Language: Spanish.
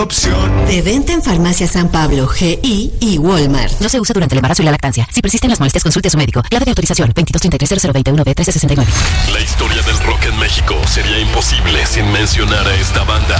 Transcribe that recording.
opción. De venta en Farmacia San Pablo, GI y Walmart. No se usa durante el embarazo y la lactancia. Si persisten las molestias, consulte a su médico. Clave de autorización 2233-0021-B1369. La historia del rock en México sería imposible sin mencionar a esta banda.